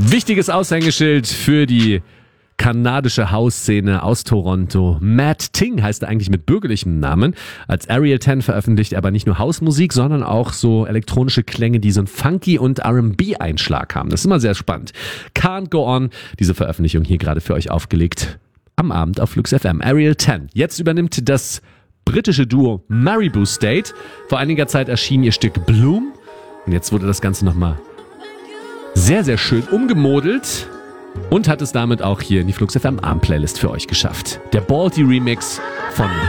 Wichtiges Aushängeschild für die kanadische Hausszene aus Toronto. Matt Ting heißt er eigentlich mit bürgerlichem Namen. Als Ariel 10 veröffentlicht er aber nicht nur Hausmusik, sondern auch so elektronische Klänge, die so einen funky und R&B-Einschlag haben. Das ist immer sehr spannend. Can't Go On, diese Veröffentlichung hier gerade für euch aufgelegt am Abend auf Flux FM. Ariel 10. Jetzt übernimmt das britische Duo Maribou State. Vor einiger Zeit erschien ihr Stück Bloom und jetzt wurde das Ganze nochmal sehr, sehr schön umgemodelt und hat es damit auch hier in die Flux FM Abend Playlist für euch geschafft. Der Balti Remix von